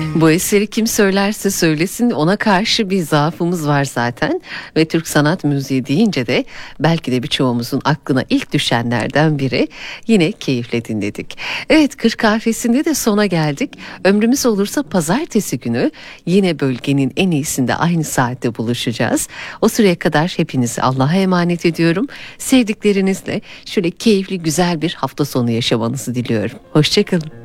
Bu eseri kim söylerse söylesin ona karşı bir zaafımız var zaten ve Türk sanat müziği deyince de belki de birçoğumuzun aklına ilk düşenlerden biri. Yine keyifle dinledik. Evet, Kır Kahvesi'nde de sona geldik. Ömrümüz olursa pazartesi günü yine bölgenin en iyisinde aynı saatte buluşacağız. O süreye kadar hepinizi Allah'a emanet ediyorum. Sevdiklerinizle şöyle keyifli güzel bir hafta sonu yaşamanızı diliyorum. Hoşçakalın.